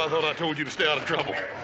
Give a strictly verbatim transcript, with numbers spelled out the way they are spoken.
I thought I told you to stay out of trouble.